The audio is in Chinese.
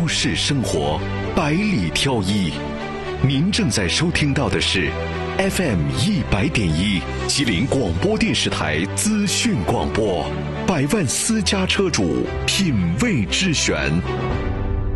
都市生活百里挑一。您正在收听到的是 FM100.1吉林广播电视台资讯广播，百万私家车主品味之选。